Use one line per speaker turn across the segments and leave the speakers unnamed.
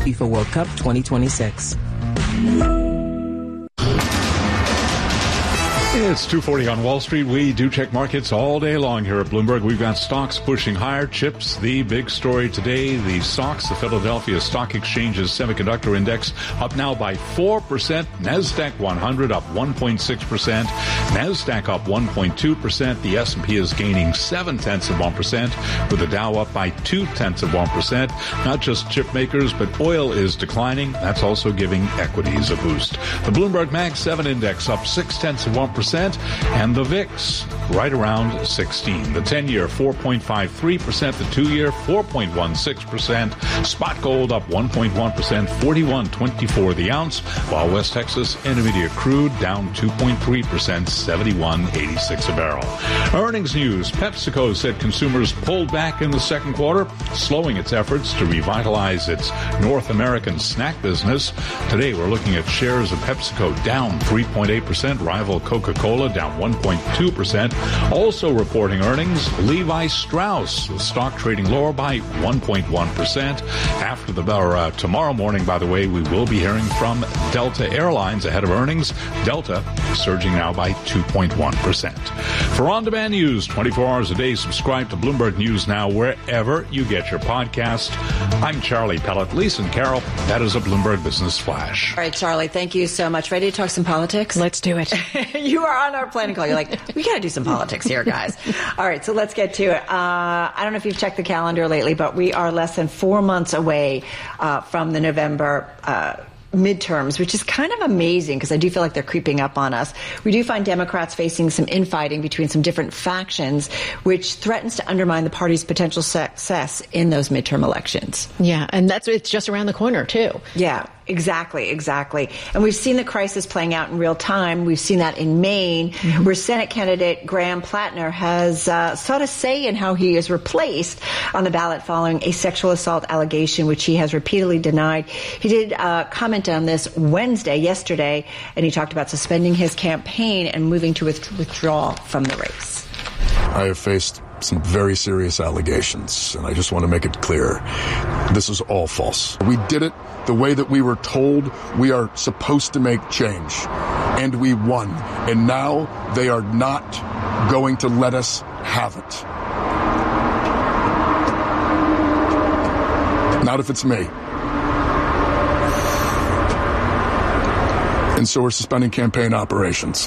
FIFA World Cup 2026.
It's 2:40 on Wall Street. We do check markets all day long here at Bloomberg. We've got stocks pushing higher. Chips, the big story today. The SOX, the Philadelphia Stock Exchange's semiconductor index, up now by 4%. NASDAQ 100 up 1.6%. NASDAQ up 1.2%. The S&P is gaining 0.7%, with the Dow up by 0.2%. Not just chip makers, but oil is declining. That's also giving equities a boost. The Bloomberg Mag 7 index up 0.6%. And the VIX right around 16. The 10-year 4.53%, the 2-year 4.16%. Spot gold up 1.1%, 41.24 the ounce, while West Texas Intermediate crude down 2.3%, 71.86 a barrel. Earnings news. PepsiCo said consumers pulled back in the second quarter, slowing its efforts to revitalize its North American snack business. Today we're looking at shares of PepsiCo down 3.8%, rival Coca-Cola down 1.2%. Also reporting earnings, Levi Strauss, the stock trading lower by 1.1%. After the bell, tomorrow morning, by the way, we will be hearing from Delta Airlines ahead of earnings. Delta surging now by 2.1%. For on-demand news, 24 hours a day, subscribe to Bloomberg News Now wherever you get your podcast. I'm Charlie Pellet. Lisa and Carol, that is a Bloomberg Business Flash.
All right, Charlie, thank you so much. Ready to talk some politics?
Let's do it.
You are on our planning call. You're like, we got to do some politics here, guys. All right, so let's get to it. I don't know if you've checked the calendar lately, but we are less than 4 months away from the November midterms, which is kind of amazing because I do feel like they're creeping up on us. We do find Democrats facing some infighting between some different factions, which threatens to undermine the party's potential success in those midterm elections.
Yeah, and it's just around the corner, too.
Yeah. Exactly. And we've seen the crisis playing out in real time. We've seen that in Maine, where Senate candidate Graham Plattner has sought a say in how he is replaced on the ballot following a sexual assault allegation, which he has repeatedly denied. He did comment on this yesterday, and he talked about suspending his campaign and moving to withdraw from the race.
I have faced some very serious allegations, and I just want to make it clear, this is all false. We did it the way that we were told we are supposed to make change, and we won. And now they are not going to let us have it. Not if it's me. And so we're suspending campaign operations.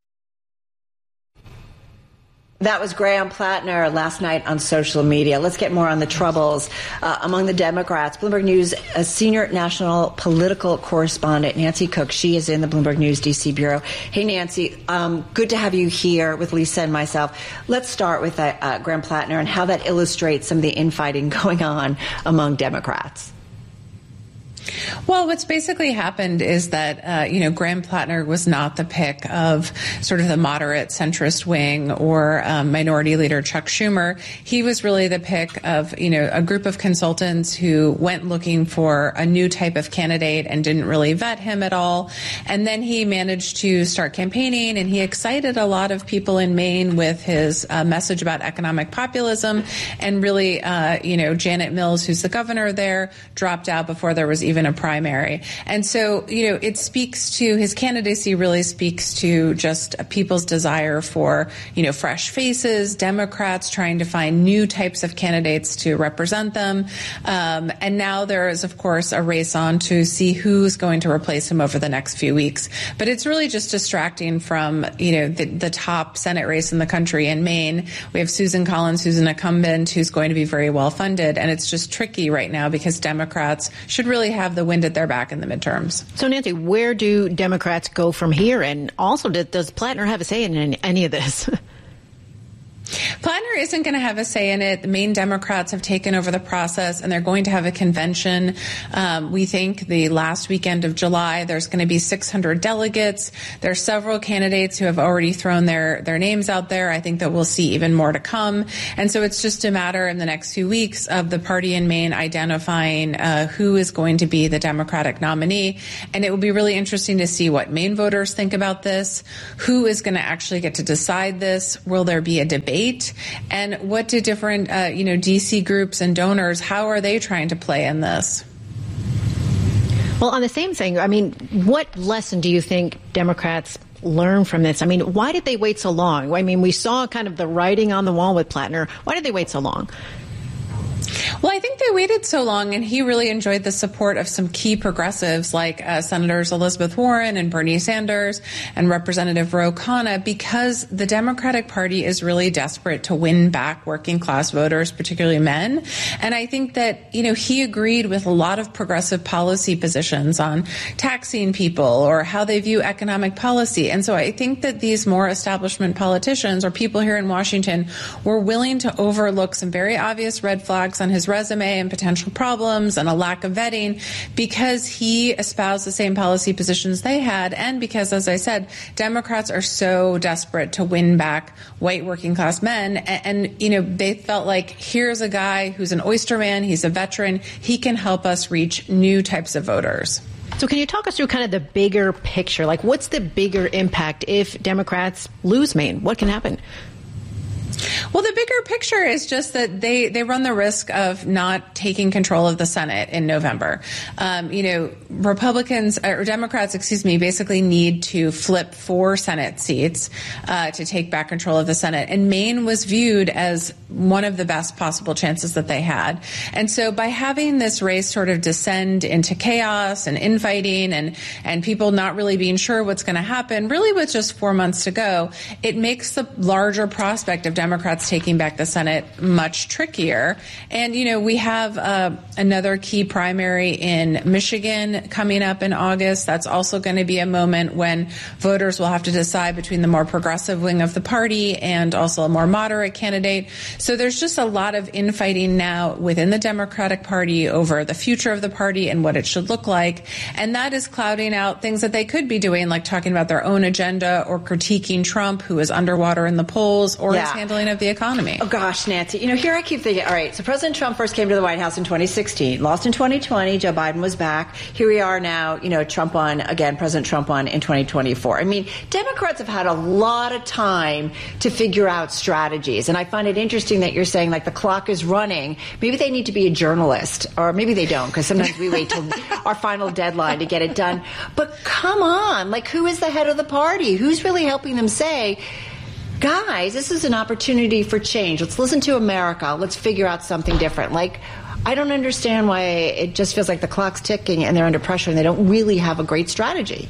That was Graham Plattner last night on social media. Let's get more on the troubles among the Democrats. Bloomberg News senior national political correspondent Nancy Cook. She is in the Bloomberg News D.C. bureau. Hey, Nancy, good to have you here with Lisa and myself. Let's start with Graham Plattner and how that illustrates some of the infighting going on among Democrats.
Well, what's basically happened is that, Graham Plattner was not the pick of sort of the moderate centrist wing or Minority Leader Chuck Schumer. He was really the pick of, a group of consultants who went looking for a new type of candidate and didn't really vet him at all. And then he managed to start campaigning, and he excited a lot of people in Maine with his message about economic populism. And really, Janet Mills, who's the governor there, dropped out before there was even a primary. And so, it speaks to his candidacy, really speaks to just people's desire for, fresh faces, Democrats trying to find new types of candidates to represent them. And now there is, of course, a race on to see who's going to replace him over the next few weeks. But it's really just distracting from, the top Senate race in the country in Maine. We have Susan Collins, who's an incumbent, who's going to be very well funded. And it's just tricky right now because Democrats should really have the wind at their back in the midterms.
So, Nancy, where do Democrats go from here? And also, does Plattner have a say in any of this?
Plattner isn't going to have a say in it. The Maine Democrats have taken over the process, and they're going to have a convention. We think the last weekend of July, there's going to be 600 delegates. There are several candidates who have already thrown their names out there. I think that we'll see even more to come. And so it's just a matter in the next few weeks of the party in Maine identifying who is going to be the Democratic nominee. And it will be really interesting to see what Maine voters think about this. Who is going to actually get to decide this? Will there be a debate? And what do different, D.C. groups and donors, how are they trying to play in this?
Well, on the same thing, I mean, what lesson do you think Democrats learn from this? I mean, why did they wait so long? I mean, we saw kind of the writing on the wall with Plattner. Why did they wait so long?
Well, I think they waited so long, and he really enjoyed the support of some key progressives like Senators Elizabeth Warren and Bernie Sanders and Representative Ro Khanna, because the Democratic Party is really desperate to win back working class voters, particularly men. And I think that, he agreed with a lot of progressive policy positions on taxing people or how they view economic policy. And so I think that these more establishment politicians or people here in Washington were willing to overlook some very obvious red flags on his resume and potential problems and a lack of vetting because he espoused the same policy positions they had, and because, as I said, Democrats are so desperate to win back white working class men, and they felt like, here's a guy who's an oysterman, he's a veteran, he can help us reach new types of voters.
So can you talk us through kind of the bigger picture? Like, what's the bigger impact if Democrats lose Maine? What can happen?
Well, the bigger picture is just that they run the risk of not taking control of the Senate in November. Democrats, basically need to flip 4 Senate seats to take back control of the Senate. And Maine was viewed as one of the best possible chances that they had. And so by having this race sort of descend into chaos and infighting and people not really being sure what's going to happen, really with just 4 months to go, it makes the larger prospect of Democrats taking back the Senate much trickier. And, we have another key primary in Michigan coming up in August. That's also going to be a moment when voters will have to decide between the more progressive wing of the party and also a more moderate candidate. So there's just a lot of infighting now within the Democratic Party over the future of the party and what it should look like. And that is clouding out things that they could be doing, like talking about their own agenda or critiquing Trump, who is underwater in the polls, or his handling of the economy.
Oh, gosh, Nancy. Here I keep thinking, all right, so President Trump first came to the White House in 2016, lost in 2020, Joe Biden was back. Here we are now, Trump won again, President Trump won in 2024. I mean, Democrats have had a lot of time to figure out strategies. And I find it interesting that you're saying, like, the clock is running. Maybe they need to be a journalist, or maybe they don't, because sometimes we wait till our final deadline to get it done. But come on, like, who is the head of the party? Who's really helping them say, guys, this is an opportunity for change. Let's listen to America. Let's figure out something different. Like, I don't understand why it just feels like the clock's ticking and they're under pressure and they don't really have a great strategy.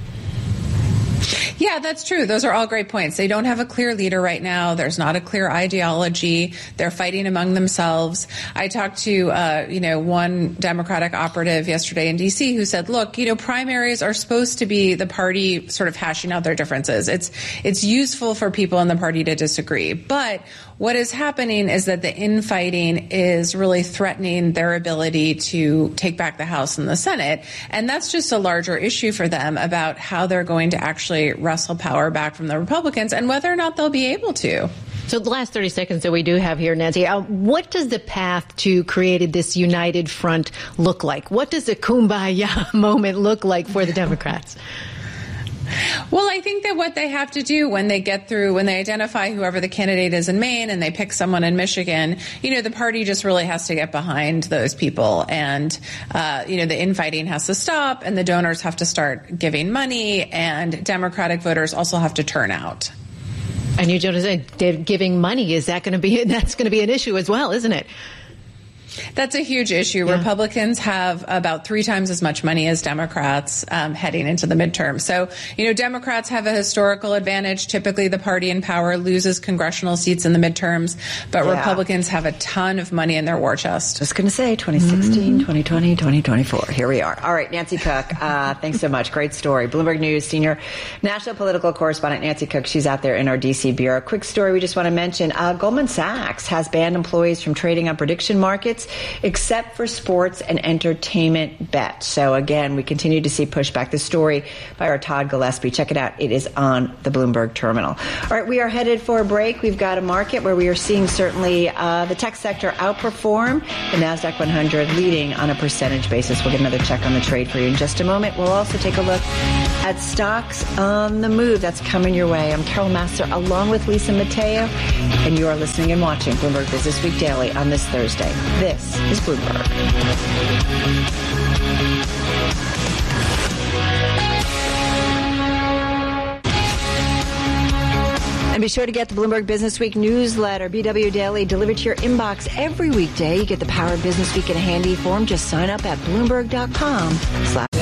Yeah, that's true. Those are all great points. They don't have a clear leader right now. There's not a clear ideology. They're fighting among themselves. I talked to, one Democratic operative yesterday in D.C. who said, look, primaries are supposed to be the party sort of hashing out their differences. It's useful for people in the party to disagree. But what is happening is that the infighting is really threatening their ability to take back the House and the Senate. And that's just a larger issue for them about how they're going to actually wrestle power back from the Republicans and whether or not they'll be able to.
So the last 30 seconds that we do have here, Nancy, what does the path to creating this united front look like? What does the kumbaya moment look like for the Democrats?
Well, I think that what they have to do when they identify whoever the candidate is in Maine and they pick someone in Michigan, the party just really has to get behind those people. And, the infighting has to stop and the donors have to start giving money and Democratic voters also have to turn out.
And you just said giving money, that's going to be an issue as well, isn't it?
That's a huge issue. Yeah. Republicans have about 3 times as much money as Democrats heading into the midterm. So, Democrats have a historical advantage. Typically, the party in power loses congressional seats in the midterms, but Republicans have a ton of money in their war chest.
Just going to say 2016, 2020, 2024. Here we are. All right, Nancy Cook, thanks so much. Great story. Bloomberg News senior national political correspondent Nancy Cook. She's out there in our D.C. bureau. Quick story we just want to mention. Goldman Sachs has banned employees from trading on prediction markets, except for sports and entertainment bets. So again, we continue to see pushback. The story by our Todd Gillespie. Check it out. It is on the Bloomberg terminal. All right, we are headed for a break. We've got a market where we are seeing certainly the tech sector outperform, the NASDAQ 100 leading on a percentage basis. We'll get another check on the trade for you in just a moment. We'll also take a look at stocks on the move. That's coming your way. I'm Carol Master along with Lisa Mateo, and you are listening and watching Bloomberg Business Week Daily on this Thursday. This
This is Bloomberg.
And be sure to get the Bloomberg Business Week newsletter, BW Daily, delivered to your inbox every weekday. You get the Power of Business Week in a handy form. Just sign up at Bloomberg.com/.